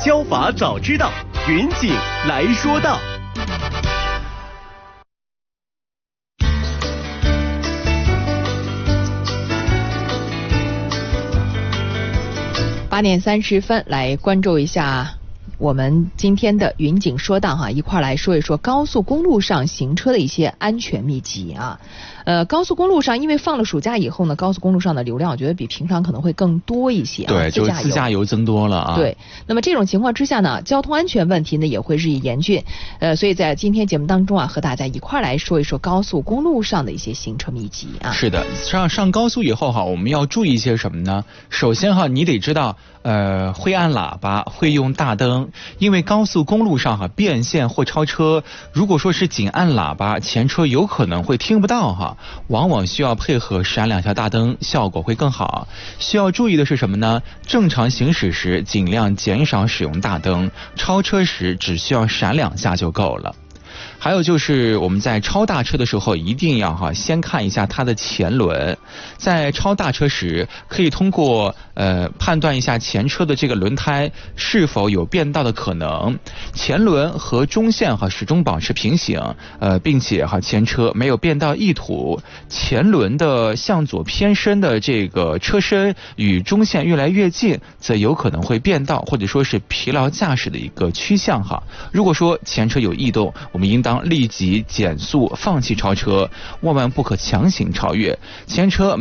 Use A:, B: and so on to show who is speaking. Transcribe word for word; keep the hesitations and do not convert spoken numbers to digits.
A: 消法早知道，云锦来说道。
B: 八点三十分，来关注一下我们今天的云锦说道哈，一块来说一说高速公路上行车的一些安全秘籍啊。呃，高速公路上因为放了暑假以后呢，高速公路上的流量我觉得比平常可能会更多一些、啊。
C: 对，就是自驾游增多了啊。
B: 对，那么这种情况之下呢，交通安全问题呢也会日益严峻。呃，所以在今天节目当中啊，和大家一块来说一说高速公路上的一些行车秘籍啊。
C: 是的，上上高速以后哈，我们要注意一些什么呢？首先哈，你得知道，呃，会按喇叭，会用大灯，因为高速公路上哈变线或超车，如果说是仅按喇叭，前车有可能会听不到哈。往往需要配合闪两下大灯，效果会更好。需要注意的是什么呢？正常行驶时尽量减少使用大灯，超车时只需要闪两下就够了。还有就是我们在超大车的时候一定要哈先看一下它的前轮，在超大车时可以通过呃判断一下前车的这个轮胎是否有变道的可能，前轮和中线哈始终保持平行，呃并且哈前车没有变道意图，前轮的向左偏深的这个车身与中线越来越近，则有可能会变道或者说是疲劳驾驶的一个趋向哈。如果说前车有异动，我们应当立即减速，放弃超车，万万不可强行超越前车。